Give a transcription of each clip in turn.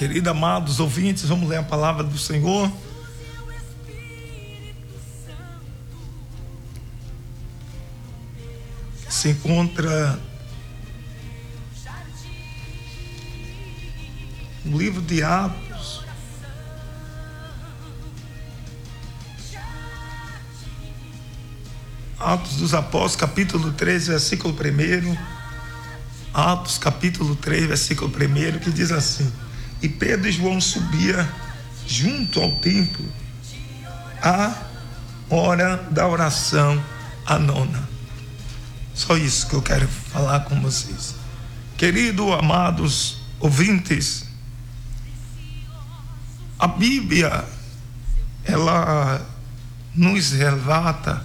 Queridos, amados ouvintes, vamos ler a palavra do Senhor. Se encontra no livro de Atos, Atos dos Apóstolos, capítulo 3, versículo 1. Atos, capítulo 3, versículo 1, que diz assim: E Pedro e João subia junto ao templo à hora da oração, a nona. Só isso que eu quero falar com vocês. Queridos, amados ouvintes, a Bíblia, ela nos relata,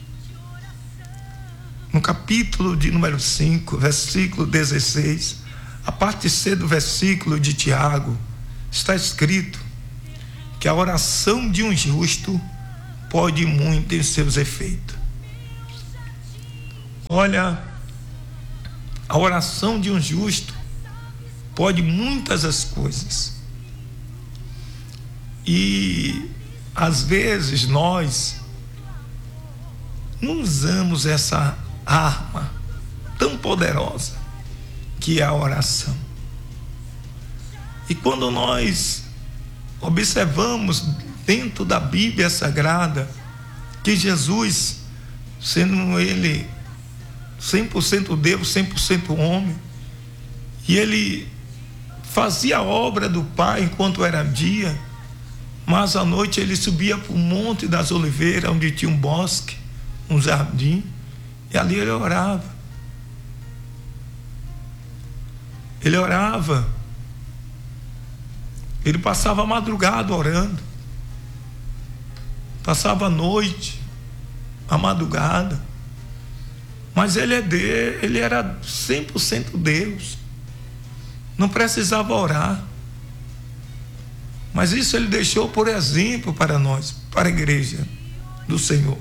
no capítulo de número 5, versículo 16, a parte C do versículo de Tiago, está escrito que a oração de um justo pode muito em seus efeitos. Olha, a oração de um justo pode muitas as coisas. E às vezes nós não usamos essa arma tão poderosa que é a oração. E quando nós observamos dentro da Bíblia Sagrada que Jesus, sendo ele 100% Deus, 100% homem, e ele fazia a obra do Pai enquanto era dia, mas à noite ele subia para o Monte das Oliveiras, onde tinha um bosque, um jardim, e ali ele orava. Ele orava. Ele passava a madrugada orando. Passava a noite, a madrugada. Mas ele era 100% Deus. Não precisava orar. Mas isso ele deixou por exemplo para nós, para a igreja do Senhor.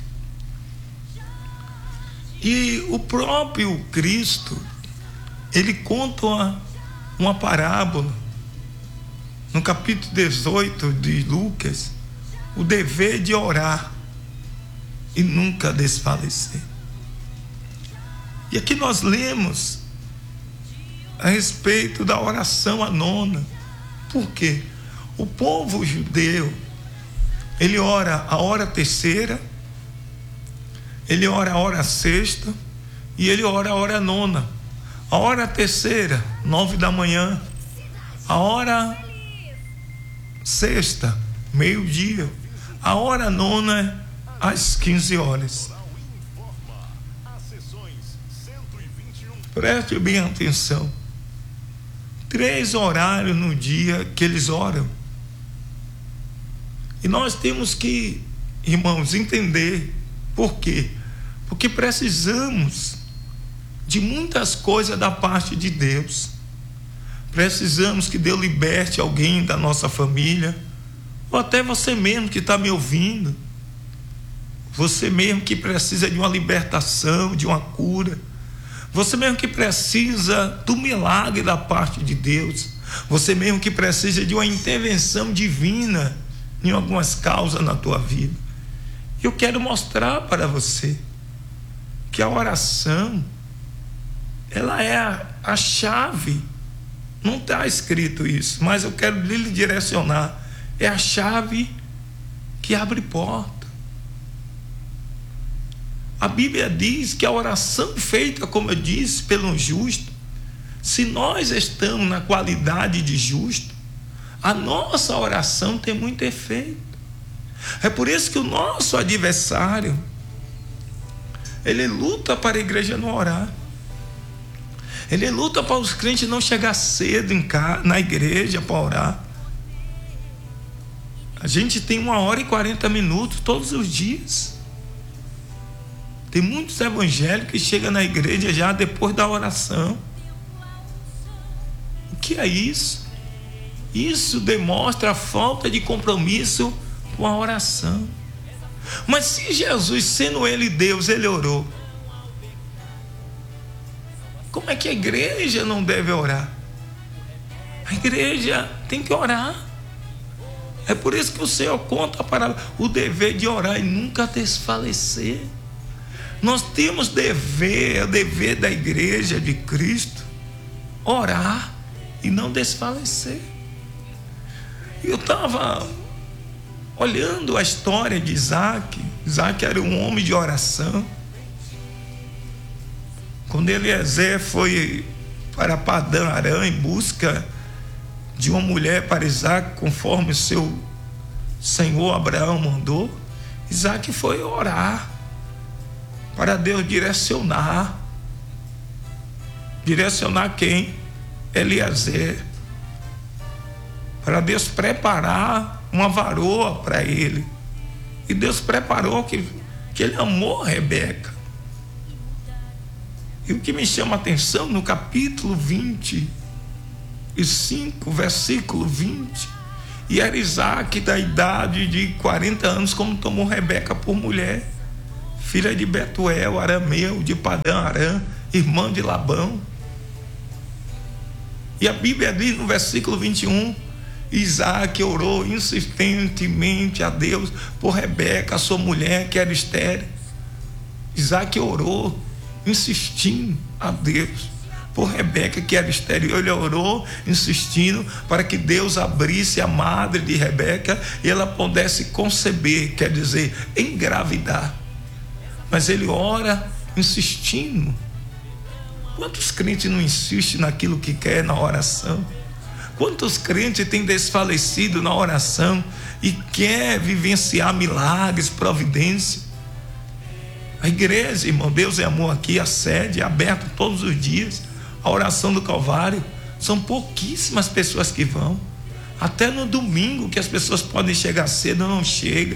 E o próprio Cristo, ele conta uma parábola, no capítulo 18 de Lucas, o dever de orar e nunca desfalecer. E aqui nós lemos a respeito da oração a nona. Por quê? O povo judeu, ele ora a hora terceira, ele ora a hora sexta e ele ora a hora nona. A hora terceira, 9 da manhã. A hora sexta, meio-dia. A hora nona, às 15 horas. Preste bem atenção. 3 horários no dia que eles oram. E nós temos que, irmãos, entender por quê? Porque precisamos de muitas coisas da parte de Deus. Precisamos que Deus liberte alguém da nossa família, ou até você mesmo que está me ouvindo, você mesmo que precisa de uma libertação, de uma cura, você mesmo que precisa do milagre da parte de Deus, você mesmo que precisa de uma intervenção divina em algumas causas na tua vida. Eu quero mostrar para você que a oração, ela é a chave. Não está escrito isso, mas eu quero lhe direcionar. É a chave que abre porta. A Bíblia diz que a oração feita, como eu disse, pelo justo, se nós estamos na qualidade de justo, a nossa oração tem muito efeito. É por isso que o nosso adversário, ele luta para a igreja não orar. Ele luta para os crentes não chegar cedo na igreja para orar. A gente tem 1h40 todos os dias. Tem muitos evangélicos que chegam na igreja já depois da oração. O que é isso? Isso demonstra a falta de compromisso com a oração. Mas se Jesus, sendo ele Deus, ele orou, como é que a igreja não deve orar? A igreja tem que orar. É por isso que o Senhor conta para o dever de orar e nunca desfalecer. Nós temos dever, é o dever da igreja de Cristo, orar e não desfalecer. Eu estava olhando a história de Isaac. Isaac era um homem de oração. Quando Eliezer foi para Padã Arã em busca de uma mulher para Isaac, conforme o seu senhor Abraão mandou, Isaac foi orar para Deus direcionar quem? Eliezer, para Deus preparar uma varoa para ele. E Deus preparou que ele amou Rebeca. E o que me chama a atenção no capítulo 25, versículo 20, e era Isaac da idade de 40 anos como tomou Rebeca por mulher, filha de Betuel, arameu, de Padã Arã, irmã de Labão. E a Bíblia diz no versículo 21, Isaac orou insistentemente a Deus por Rebeca, sua mulher, que era estéril. Isaac orou insistindo a Deus por Rebeca, que era estéril. Ele orou insistindo para que Deus abrisse a madre de Rebeca e ela pudesse conceber, quer dizer, engravidar. Mas ele ora insistindo. Quantos crentes não insistem naquilo que quer na oração? Quantos crentes têm desfalecido na oração e quer vivenciar milagres, providência? A igreja, irmão, Deus é amor aqui, a sede é aberta todos os dias. A oração do Calvário, são pouquíssimas pessoas que vão. Até no domingo que as pessoas podem chegar cedo, não chegam.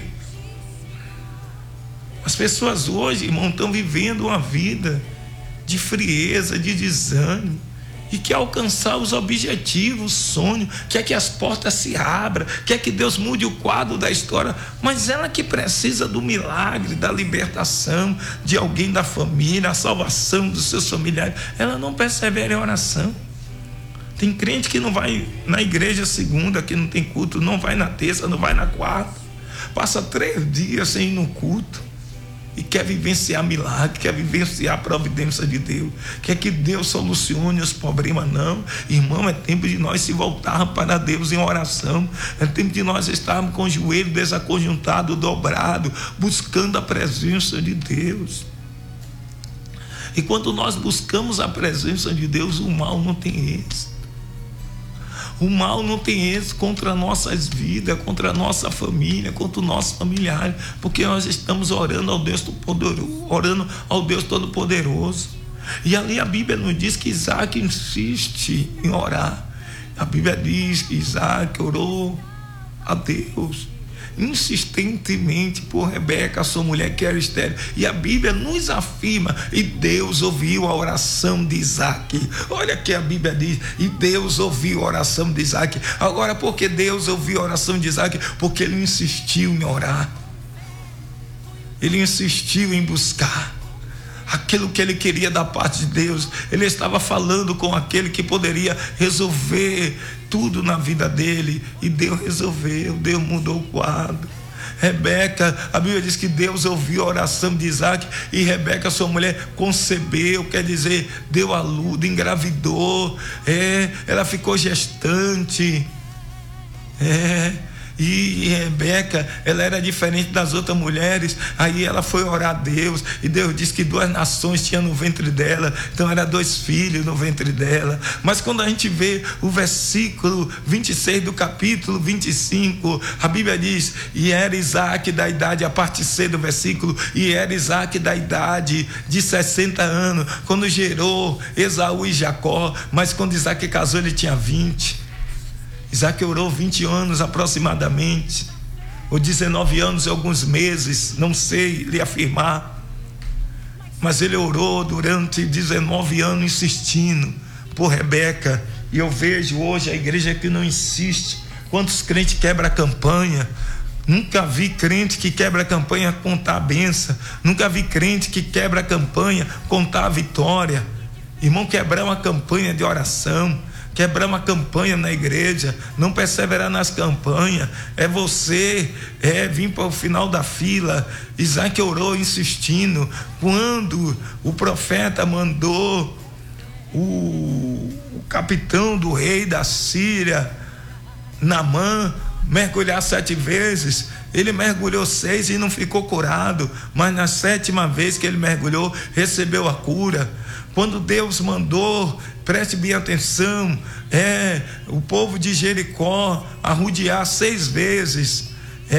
As pessoas hoje, irmão, estão vivendo uma vida de frieza, de desânimo, e quer alcançar os objetivos, sonho, quer que as portas se abram, quer que Deus mude o quadro da história, mas ela que precisa do milagre, da libertação de alguém da família, a salvação dos seus familiares, ela não persevera em oração. Tem crente que não vai na igreja segunda, que não tem culto, não vai na terça, não vai na quarta, passa 3 dias sem ir no culto, e quer vivenciar milagre, quer vivenciar a providência de Deus, quer que Deus solucione os problemas. Não, irmão, é tempo de nós se voltarmos para Deus em oração, é tempo de nós estarmos com o joelho desaconjuntado, dobrado, buscando a presença de Deus. E quando nós buscamos a presença de Deus, o mal não tem êxito. O mal não tem êxito contra nossas vidas, contra a nossa família, contra o nosso familiar, porque nós estamos orando ao Deus Todo-Poderoso. E ali a Bíblia nos diz que Isaac insiste em orar. A Bíblia diz que Isaac orou a Deus insistentemente por Rebeca, sua mulher, que era estéril. E a Bíblia nos afirma, e Deus ouviu a oração de Isaac. Olha que a Bíblia diz, e Deus ouviu a oração de Isaac. Agora, por que Deus ouviu a oração de Isaac? Porque ele insistiu em orar, ele insistiu em buscar aquilo que ele queria da parte de Deus. Ele estava falando com aquele que poderia resolver tudo na vida dele, e Deus resolveu, Deus mudou o quadro. Rebeca, a Bíblia diz que Deus ouviu a oração de Isaac, e Rebeca, sua mulher, concebeu, quer dizer, deu à luz, engravidou, ela ficou gestante, e Rebeca, ela era diferente das outras mulheres. Aí ela foi orar a Deus, e Deus disse que 2 nações tinham no ventre dela, então era 2 filhos no ventre dela. Mas quando a gente vê o versículo 26 do capítulo 25, a Bíblia diz, e era Isaac da idade, a parte C do versículo, e era Isaac da idade de 60 anos, quando gerou Esaú e Jacó. Mas quando Isaac casou, ele tinha 20. Isaac orou 20 anos aproximadamente, ou 19 anos e alguns meses, não sei lhe afirmar, mas ele orou durante 19 anos insistindo por Rebeca. E eu vejo hoje a igreja que não insiste. Quantos crentes quebram a campanha? Nunca vi crente que quebra a campanha contar a benção, nunca vi crente que quebra a campanha contar a vitória. Irmão, quebrar uma campanha de oração, quebramos a campanha na igreja, não perseverar nas campanhas, é você vir para o final da fila. Isaac orou insistindo. Quando o profeta mandou o capitão do rei da Síria, Naamã, mergulhar 7 vezes, ele mergulhou 6 e não ficou curado, mas na 7ª vez que ele mergulhou, recebeu a cura. Quando Deus mandou, preste bem atenção, o povo de Jericó arrodear 6 vezes,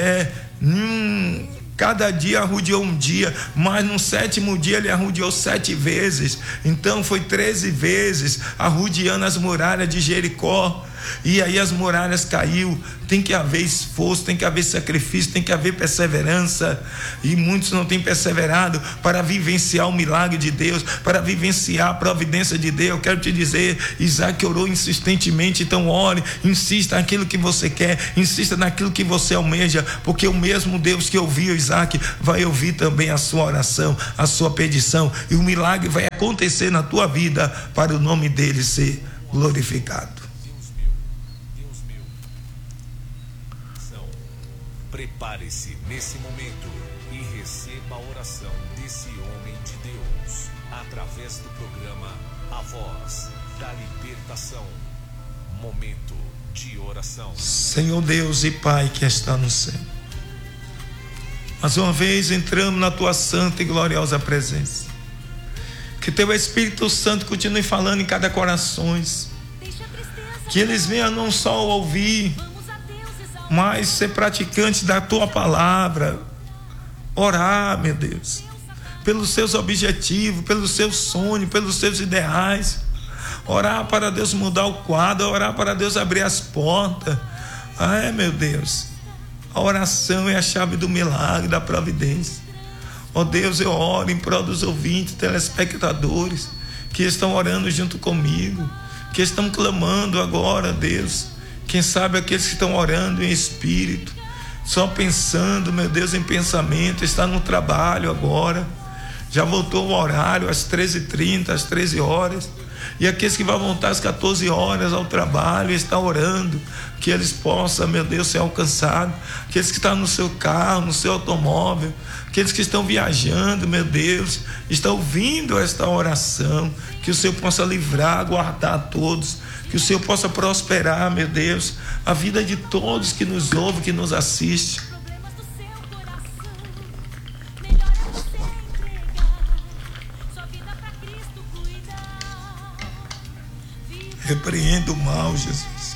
cada dia arrodeou um dia, mas no 7º dia ele arrodeou 7 vezes, então foi 13 vezes arrodeando as muralhas de Jericó. E aí as muralhas caiu. Tem que haver esforço, tem que haver sacrifício, tem que haver perseverança, e muitos não têm perseverado para vivenciar o milagre de Deus, para vivenciar a providência de Deus. Eu quero te dizer, Isaac orou insistentemente. Então ore, insista naquilo que você quer, insista naquilo que você almeja, porque o mesmo Deus que ouviu Isaac vai ouvir também a sua oração, a sua petição, e o milagre vai acontecer na tua vida para o nome dele ser glorificado. Prepare-se nesse momento e receba a oração desse homem de Deus, através do programa A Voz da Libertação. Momento de oração. Senhor Deus e Pai que está no céu, mais uma vez entramos na tua santa e gloriosa presença. Que teu Espírito Santo continue falando em cada coração, que eles venham não só ouvir, mas ser praticante da tua palavra, orar, meu Deus, pelos seus objetivos, pelos seus sonhos, pelos seus ideais, orar para Deus mudar o quadro, orar para Deus abrir as portas. Meu Deus, a oração é a chave do milagre, da providência. Deus, eu oro em prol dos ouvintes, telespectadores que estão orando junto comigo, que estão clamando agora, Deus. Quem sabe aqueles que estão orando em espírito, só pensando, meu Deus, em pensamento, está no trabalho agora, já voltou o horário às 13h30, às 13 horas, e aqueles que vão voltar às 14 horas ao trabalho, estão orando, que eles possam, meu Deus, ser alcançados. Aqueles que estão no seu carro, no seu automóvel, aqueles que estão viajando, meu Deus, estão ouvindo esta oração, que o Senhor possa livrar, guardar a todos, que o Senhor possa prosperar, meu Deus, a vida de todos que nos ouvem, que nos assistem. Repreenda o mal, Jesus.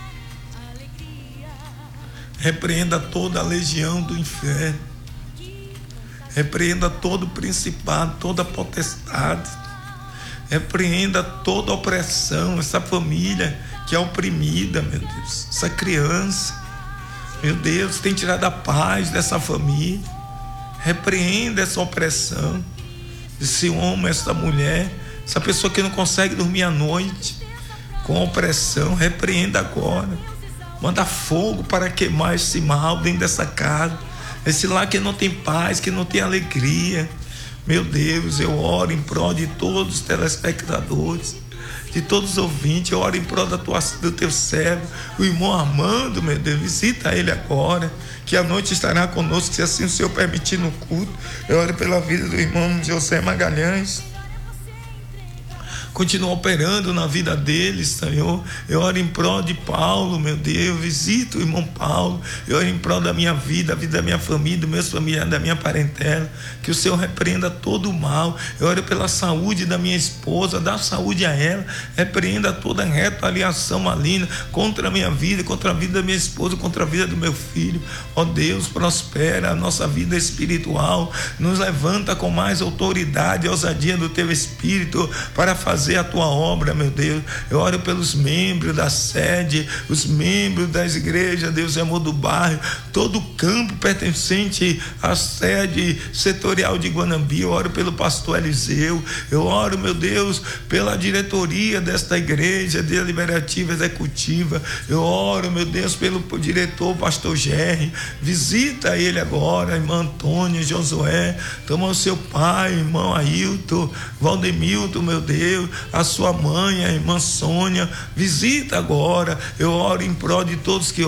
Repreenda toda a legião do inferno. Repreenda todo o principado, toda a potestade. Repreenda toda a opressão, essa família que é oprimida, meu Deus. Essa criança, meu Deus, tem tirado a paz dessa família. Repreenda essa opressão, esse homem, essa mulher, essa pessoa que não consegue dormir à noite com opressão. Repreenda agora. Manda fogo para queimar esse mal dentro dessa casa, esse lar que não tem paz, que não tem alegria. Meu Deus, eu oro em prol de todos os telespectadores, de todos os ouvintes. Eu oro em prol do teu servo, o irmão Armando, meu Deus, visita ele agora, que a noite estará conosco, se assim o Senhor permitir, no culto. Eu oro pela vida do irmão José Magalhães, continua operando na vida deles, Senhor. Eu oro em prol de Paulo, meu Deus, visita o irmão Paulo. Eu oro em prol da minha vida, a vida da minha família, dos meus familiares, da minha parentela, que o Senhor repreenda todo o mal. Eu oro pela saúde da minha esposa, dá saúde a ela, repreenda toda retaliação maligna contra a minha vida, contra a vida da minha esposa, contra a vida do meu filho. Deus, prospera a nossa vida espiritual, nos levanta com mais autoridade e ousadia do teu Espírito para fazer a tua obra, meu Deus. Eu oro pelos membros da sede, os membros das igrejas, Deus, amor do bairro, todo o campo pertencente à sede setorial de Guanambi. Eu oro pelo pastor Eliseu. Eu oro, meu Deus, pela diretoria desta igreja deliberativa executiva. Eu oro, meu Deus, pelo diretor pastor Jerry. Visita ele agora, irmão Antônio, Josué, toma o seu pai, irmão Ailton, Valdemilton, meu Deus. a sua mãe, a irmã Sônia, visita agora. Eu oro em prol de todos que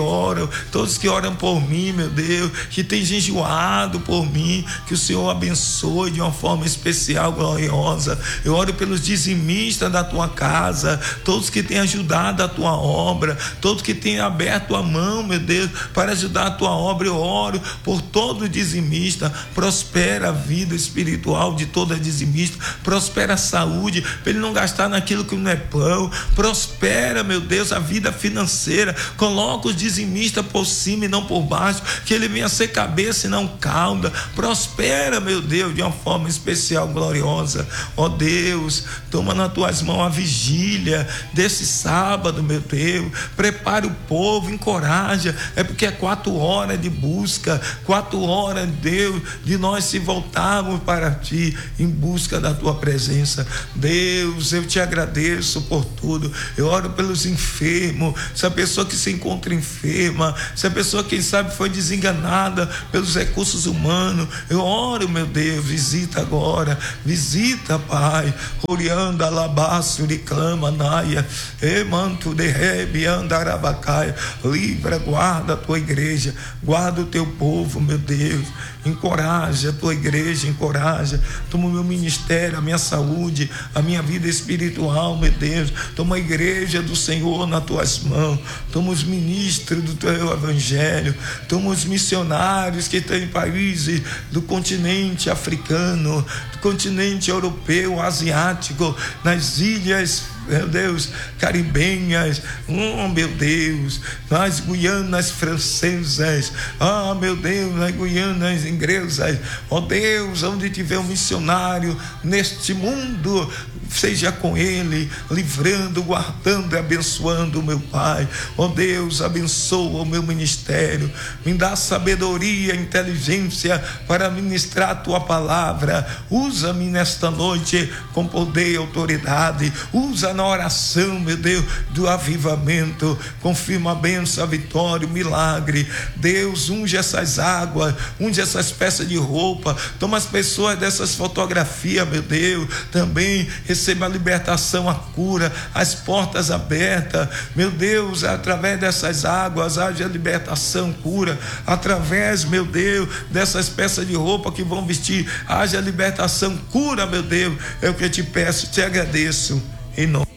oram por mim, meu Deus, que tem jejuado por mim, que o Senhor abençoe de uma forma especial, gloriosa. Eu oro pelos dizimistas da tua casa, todos que têm ajudado a tua obra, todos que têm aberto a mão, meu Deus, para ajudar a tua obra. Eu oro por todo dizimista. Prospera a vida espiritual de toda dizimista, prospera a saúde, para ele não gastar naquilo que não é pão. Prospera, meu Deus, a vida financeira. Coloca os dizimistas por cima e não por baixo, que ele venha ser cabeça e não cauda. Prospera, meu Deus, de uma forma especial, gloriosa. Ó Deus, toma nas tuas mãos a vigília desse sábado, meu Deus. Prepara o povo, encoraja. É porque é 4 horas de busca, 4 horas, Deus, de nós se voltarmos para ti em busca da tua presença. Deus, eu te agradeço por tudo. Eu oro pelos enfermos, essa pessoa que se encontra enferma, essa pessoa, quem sabe, foi desenganada pelos recursos humanos. Eu oro, meu Deus, visita agora, visita, Pai. Orianda, alabaço, de clama, naia, emanto de rebe, andarabacaia. Livra, guarda a tua igreja, guarda o teu povo, meu Deus. Encoraja a tua igreja, encoraja. Toma o meu ministério, a minha saúde, a minha vida espiritual, meu Deus. Toma a igreja do Senhor nas tuas mãos. Toma os ministros do teu evangelho. Toma os missionários que estão em países do continente africano, do continente europeu, asiático, nas ilhas, meu Deus, caribenhas, meu Deus, nas Guianas francesas, meu Deus, nas Guianas inglesas, Deus, onde tiver um missionário neste mundo, seja com ele, livrando, guardando e abençoando, meu Pai. Deus, abençoa o meu ministério, me dá sabedoria, inteligência para ministrar a tua palavra. Usa-me nesta noite com poder e autoridade. Usa na oração, meu Deus, do avivamento. Confirma a bênção, a vitória, o milagre. Deus, unge essas águas, unge essas peças de roupa. Toma as pessoas dessas fotografias, meu Deus, também receba a libertação, a cura, as portas abertas, meu Deus. Através dessas águas haja libertação, cura. Através, meu Deus, dessas peças de roupa que vão vestir, haja libertação, cura, meu Deus. É o que eu te peço, te agradeço em nome